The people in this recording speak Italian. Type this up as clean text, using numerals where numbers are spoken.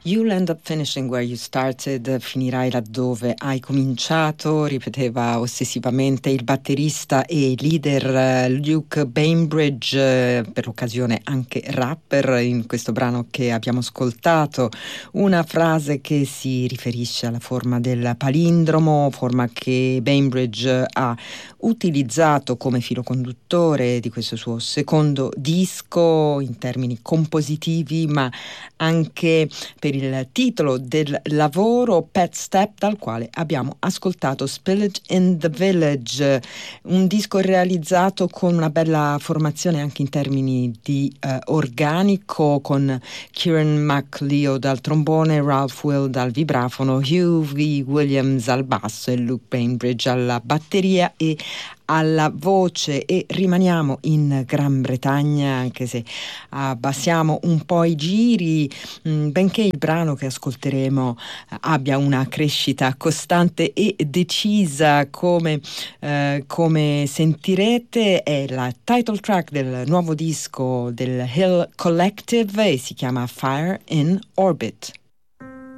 You'll end up finishing where you started, finirai laddove hai cominciato, ripeteva ossessivamente il batterista e leader Luke Bainbridge, per l'occasione anche rapper in questo brano che abbiamo ascoltato, una frase che si riferisce alla forma del palindromo, forma che Bainbridge ha utilizzato come filo conduttore di questo suo secondo disco in termini compositivi, ma anche per il titolo del lavoro, Pet Step, dal quale abbiamo ascoltato Spillage in the Village, un disco realizzato con una bella formazione anche in termini di organico, con Kieran McLeod al trombone, Ralph Will dal vibrafono, Hugh V. Williams al basso e Luke Bainbridge alla batteria e alla voce. E rimaniamo in Gran Bretagna, anche se abbassiamo un po' i giri, benché il brano che ascolteremo abbia una crescita costante e decisa, come sentirete. È la title track del nuovo disco del Hill Collective e si chiama Fire in Orbit.